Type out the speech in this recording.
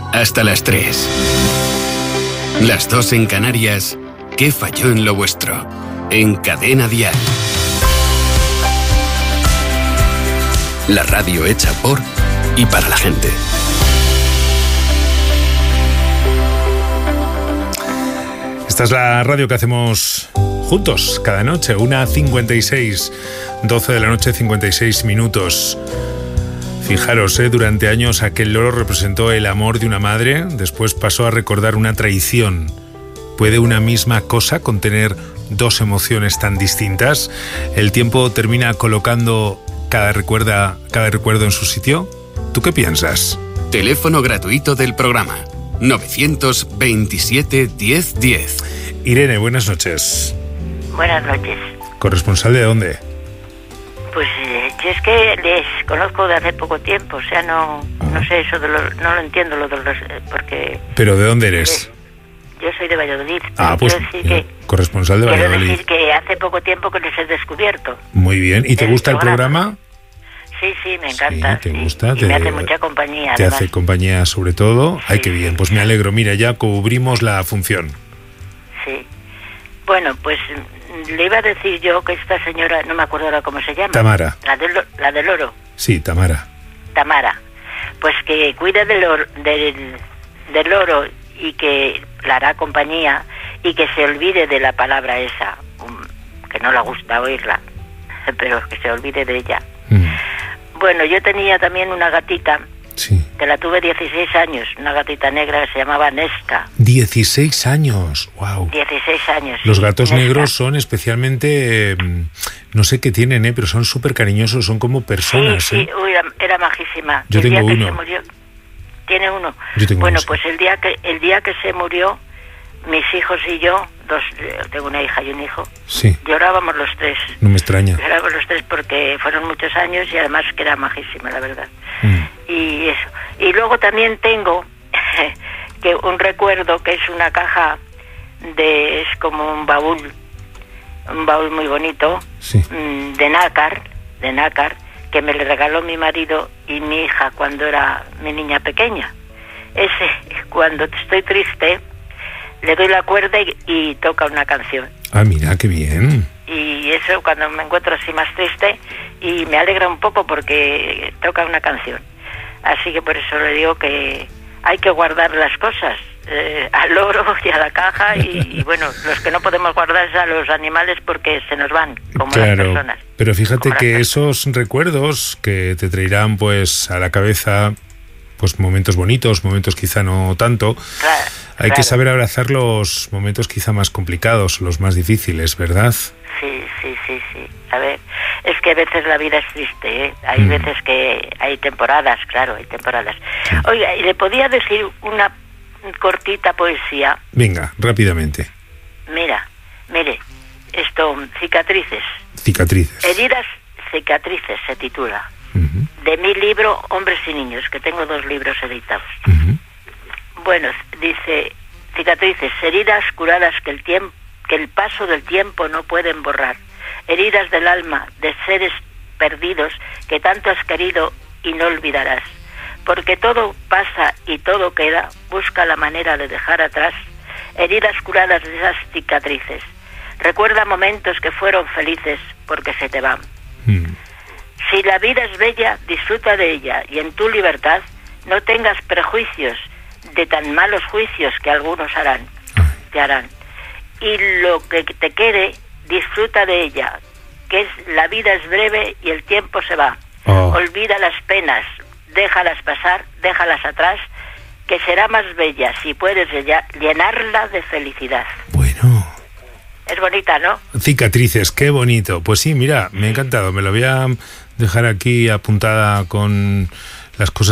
hasta las 3. Las 2 en Canarias. ¿Qué falló en lo vuestro? En Cadena Dial. La radio hecha por y para la gente. Esta es la radio que hacemos juntos cada noche, 1:56, 12 de la noche, 56 minutos. Fijaros, durante años aquel loro representó el amor de una madre, después pasó a recordar una traición. ¿Puede una misma cosa contener dos emociones tan distintas? ¿El tiempo termina colocando cada recuerdo en su sitio? ¿Tú qué piensas? Teléfono gratuito del programa 927 1010. Irene, buenas noches. Buenas noches. ¿Corresponsal de dónde? Pues yo es que les conozco de hace poco tiempo, o sea, no sé eso no lo entiendo lo de los porque. ¿Pero de dónde eres? Yo soy de Valladolid. Pues corresponsal de Valladolid. Quiero decir que hace poco tiempo que les he descubierto. Muy bien. ¿Y te gusta el programa? Sí, me encanta. Sí, ¿te gusta? Y me hace mucha compañía. Te además. hace compañía sobre todo. Sí, ay, qué bien. Pues me alegro. Mira, ya cubrimos la función. Sí. Bueno, pues le iba a decir yo que esta señora, no me acuerdo ahora cómo se llama. Tamara. La del oro. Sí, Tamara. Pues que cuide del oro y que le hará compañía y que se olvide de la palabra esa, que no le gusta oírla, pero que se olvide de ella. Bueno, yo tenía también una gatita, sí, que la tuve 16 años, una gatita negra que se llamaba Nesca. 16 años, wow. 16 años. Los sí, gatos Nesca. negros son especialmente, no sé qué tienen, pero son súper cariñosos, son como personas. Sí, uy, era majísima. Yo tengo uno. Se murió, ¿tiene uno? Yo tengo bueno, uno, pues el día que se murió, mis hijos y yo, tengo una hija y un hijo, sí, llorábamos los tres. No me extraña. Llorábamos los tres porque fueron muchos años y además que era majísima, la verdad. Y eso. Y luego también tengo que un recuerdo que es una caja es como un baúl muy bonito, sí, de nácar, que me le regaló mi marido y mi hija cuando era mi niña pequeña. Ese, cuando estoy triste, le doy la cuerda y toca una canción. Ah, mira, qué bien. Y eso cuando me encuentro así más triste, y me alegra un poco porque toca una canción. Así que por eso le digo que hay que guardar las cosas, al oro y a la caja, y bueno, los que no podemos guardar es a los animales porque se nos van, como las personas. Pero fíjate que esos recuerdos que te traerán pues a la cabeza pues momentos bonitos, momentos quizá no tanto. Claro, hay que saber abrazar los momentos quizá más complicados, los más difíciles, ¿verdad? Sí. A ver, es que a veces la vida es triste, ¿eh? Hay veces que hay temporadas, claro, hay temporadas. Oiga, ¿y le podía decir una cortita poesía? Venga, rápidamente. Mire, esto, cicatrices. Heridas, cicatrices se titula. De mi libro Hombres y Niños, que tengo 2 libros editados. Bueno, dice, cicatrices, heridas curadas que el paso del tiempo no pueden borrar, heridas del alma de seres perdidos que tanto has querido y no olvidarás, porque todo pasa y todo queda, busca la manera de dejar atrás, heridas curadas de esas cicatrices, recuerda momentos que fueron felices porque se te van. Si la vida es bella, disfruta de ella, y en tu libertad no tengas prejuicios de tan malos juicios que algunos te harán. Y lo que te quede, disfruta de ella, que la vida es breve y el tiempo se va. Olvida las penas, déjalas pasar, déjalas atrás, que será más bella si puedes llenarla de felicidad. Bueno. Es bonita, ¿no? Cicatrices, qué bonito. Pues sí, mira, me ha encantado. Me lo voy a dejar aquí apuntada con las cosas